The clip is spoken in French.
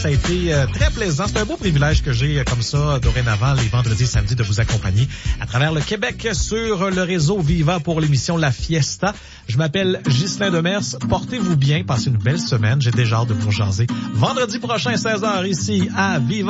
Ça a été très plaisant. C'est un beau privilège que j'ai comme ça dorénavant les vendredis et samedis de vous accompagner à travers le Québec sur le réseau Viva pour l'émission La Fiesta. Je m'appelle Ghislain Demers. Portez-vous bien. Passez une belle semaine. J'ai déjà hâte de vous jaser. Vendredi prochain, 16h ici à Viva.